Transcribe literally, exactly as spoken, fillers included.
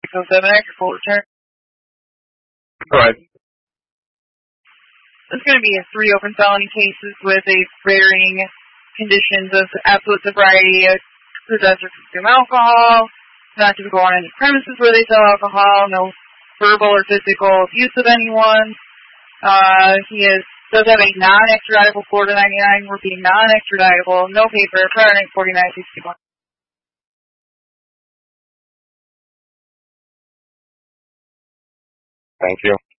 oh seven X, full return. Go ahead. There's going to be three open felony cases with a varying conditions of absolute sobriety, possess or consume alcohol, not to go on any premises where they sell alcohol, no verbal or physical abuse of anyone. Uh, he is, does have a non-extraditable Florida ninety-nine, repeating non-extraditable, no paper, prior night forty-nine sixty-one. Thank you.